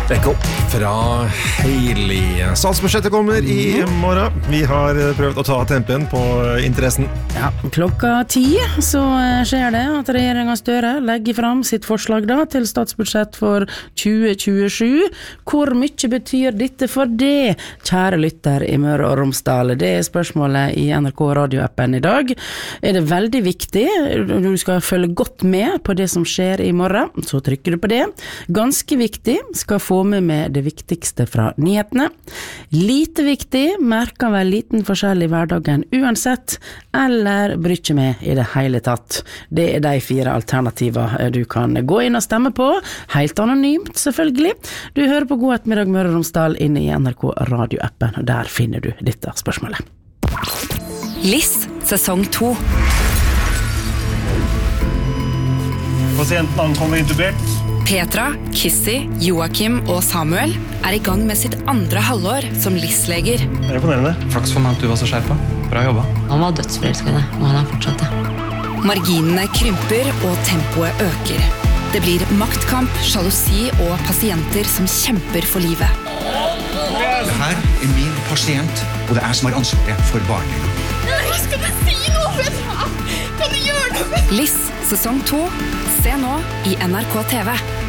Ekko fra Hailey. Statsbudsjettet kommer i morgen. Vi har prøvd å ta tempen på interessen. Ja, klokka 10 så skjer det at regjeringen Støre legger fram sitt forslag da til statsbudsjett for 2027. Hvor mye betyr dette for det, kjære lytter i Møre og Romsdal? Det er spørsmålet i NRK radioappen i dag. Er det veldig viktig? Du skal følge godt med på det som skjer i morgen, så trykker du på det. Ganske viktig, skal få med det viktigste fra nyhetene. Lite viktig, merker vel liten forskjell i hverdagen uansett, eller bryr ikke med i det hele tatt. Det er de 4 alternativer du kan gå inn og stemme på, helt anonymt selvfølgelig. Du hører på God ettermiddag Møre og Romsdal inne i NRK radioappen, og der finner du dette spørsmålet. Liss, sesong 2. Pasienten ankommer intubert. Petra, Kissy, Joakim og Samuel er i gang med sitt andre halvår som Liss-leger. Det er imponerende. Flaks for meg at du var så skjerpa. Bra jobba. Han var dødsforelsket i det, og han er fortsatt det. Marginene krymper og tempoet øker. Det blir maktkamp, sjalusi og pasienter som kjemper for livet. Det her er min pasient, og det er som har ansvaret for barnet. Jeg skal ikke si noe, Petra! Kan du gjøre det? Liss, sesong 2. Se nå i NRK TV.